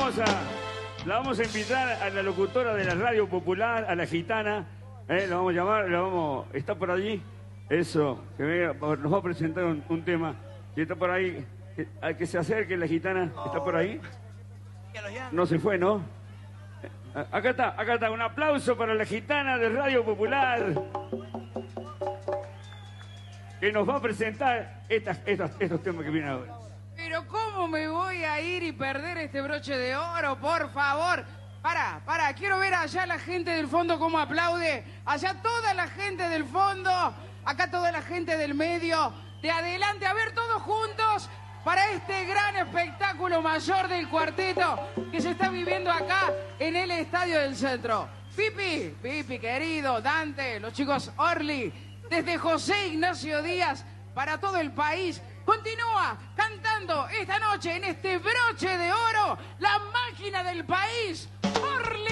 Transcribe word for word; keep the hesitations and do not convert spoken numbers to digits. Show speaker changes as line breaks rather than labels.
vamos a, la vamos a invitar a la locutora de la Radio Popular, a la gitana. Eh, la vamos a llamar, la vamos, está por allí. Eso, que venga, nos va a presentar un, un tema. Y está por ahí, al que se acerque la gitana, está por ahí. No se fue, ¿no? Acá está, acá está, un aplauso para la gitana de Radio Popular, que nos va a presentar estas, estas, estos temas que vienen ahora.
Pero ¿cómo me voy a ir y perder este broche de oro? Por favor. Pará, pará, quiero ver allá la gente del fondo cómo aplaude. Allá toda la gente del fondo, acá toda la gente del medio, de adelante, a ver todos juntos para este gran espectáculo mayor del cuarteto que se está viviendo acá en el Estadio del Centro. Pipi, Pipi querido, Dante, los chicos Orly, desde José Ignacio Díaz para todo el país. Continúa cantando esta noche en este broche de oro la máquina del país, Orly.